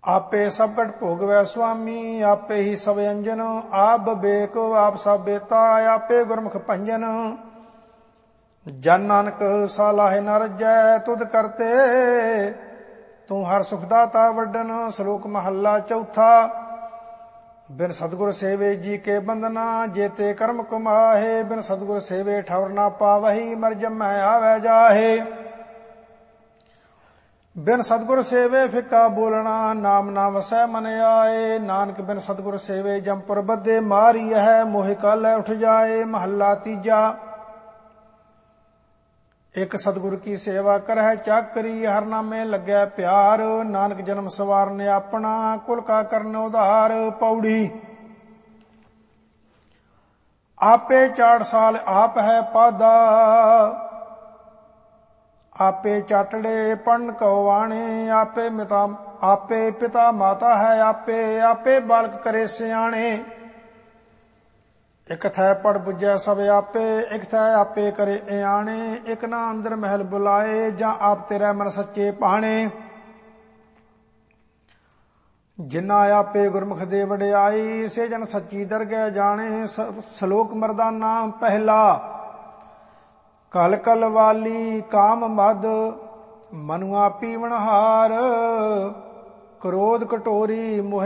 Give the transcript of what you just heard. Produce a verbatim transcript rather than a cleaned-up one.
आपे सब कट भोगवै स्वामी, आपे ही सब अंजन। आप बबेक आप सब बेता, आपे गुरमुख भंजन। जन नानक सालाहे न रजै, तुद करते तू हर सुखदाता वड्डन। श्लोक महला चौथा। बिन सतगुर सेवे जी के बंदना, जेते कर्म कमाहे। बिन सतगुर सेवे ठवर ना पावही, मर जमै आवे जाहे। बिन सतगुर सेवे फिका बोलना, नाम ना वसै मन आए। नानक बिन सतगुर सेवे जमपुर बद्धे, मारी है मोह कालै उठ जाए। महला तीजा। एक सतगुर की सेवा करह चाकरी, हर नामे लगे प्यार। नानक जन्म सवारने अपना, कुल का करन उधार। पौड़ी। आपे चार साल आप है पादा, आपे चाटड़े पढ़न कौवाणे। आपे मिता आपे पिता माता है आपे, आपे बालक करे सियाणे। एक थै पढ़ बुझै सब आपे, एक थै आपे करे इयाणे। एक ना अंदर महल बुलाए, जा आप तेरे मन सच्चे पाणे। जिन्ना आपे गुरमुख दे वडियाई, से जन सच्ची दरगह जाने। श्लोक मर्दाना पहला। कल कल वाली काम मद, मनुआ पीवनहार। क्रोध कटोरी मोह